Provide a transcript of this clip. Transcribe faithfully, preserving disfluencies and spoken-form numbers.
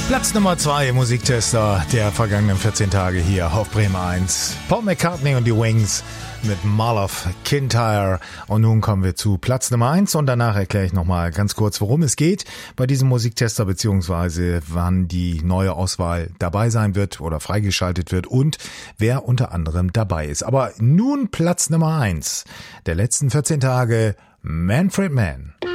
Platz Nummer zwei, Musiktester der vergangenen vierzehn Tage hier auf Bremen eins. Paul McCartney und die Wings mit Mall of Kintyre. Und nun kommen wir zu Platz Nummer eins und danach erkläre ich nochmal ganz kurz, worum es geht bei diesem Musiktester, beziehungsweise wann die neue Auswahl dabei sein wird oder freigeschaltet wird und wer unter anderem dabei ist. Aber nun Platz Nummer eins der letzten vierzehn Tage, Manfred Mann.